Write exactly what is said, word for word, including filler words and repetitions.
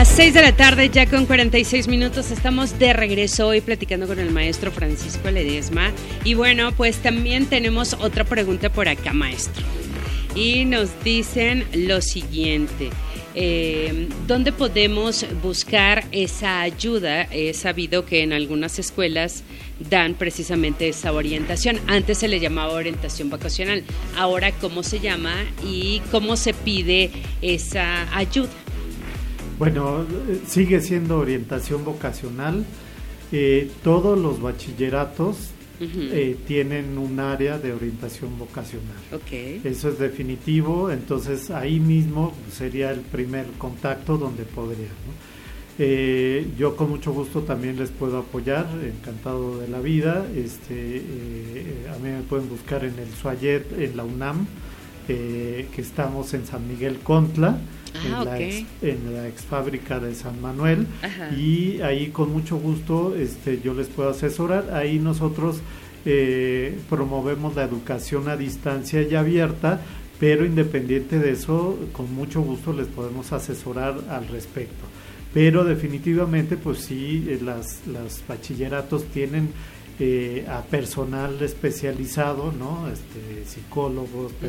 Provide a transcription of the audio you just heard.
Las seis de la tarde, ya con cuarenta y seis minutos, estamos de regreso hoy platicando con el maestro Francisco Ledesma. Y bueno, pues también tenemos otra pregunta por acá, maestro. Y nos dicen lo siguiente. Eh, ¿Dónde podemos buscar esa ayuda? He sabido que en algunas escuelas dan precisamente esa orientación. Antes se le llamaba orientación vocacional. Ahora, ¿cómo se llama y cómo se pide esa ayuda? Bueno, sigue siendo orientación vocacional. Eh, todos los bachilleratos uh-huh. eh, tienen un área de orientación vocacional. Okay. Eso es definitivo, entonces ahí mismo sería el primer contacto donde podría, ¿no? Eh, yo con mucho gusto también les puedo apoyar, encantado de la vida. Este, eh, a mí me pueden buscar en el Suayet, en la UNAM, eh, que estamos en San Miguel Contla. Ah, en, la okay. ex, en la ex fábrica de San Manuel. Ajá. Y ahí con mucho gusto este, yo les puedo asesorar. Ahí nosotros eh, promovemos la educación a distancia y abierta, pero independiente de eso, con mucho gusto les podemos asesorar al respecto. Pero definitivamente, pues sí, las, las bachilleratos tienen eh, a personal especializado, ¿no? Este, psicólogos,